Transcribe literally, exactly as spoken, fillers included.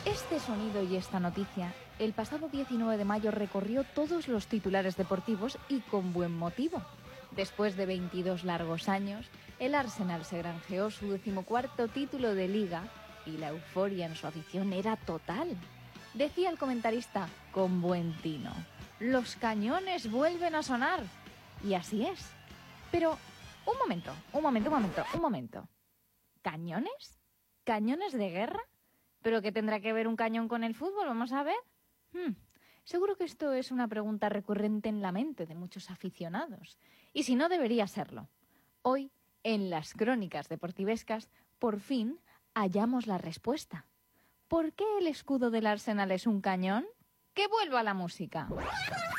Este sonido y esta noticia, el pasado diecinueve de mayo recorrió todos los titulares deportivos y con buen motivo. Después de veintidós largos años, el Arsenal se granjeó su decimocuarto título de Liga y la euforia en su afición era total. Decía el comentarista con buen tino: «Los cañones vuelven a sonar». Y así es. Pero, un momento, un momento, un momento, un momento. ¿Cañones? ¿Cañones de guerra? ¿Pero qué tendrá que ver un cañón con el fútbol? Vamos a ver. Hmm. Seguro que esto es una pregunta recurrente en la mente de muchos aficionados. Y si no, debería serlo. Hoy, en las crónicas deportivescas, por fin hallamos la respuesta. ¿Por qué el escudo del Arsenal es un cañón? ¡Que vuelva la música!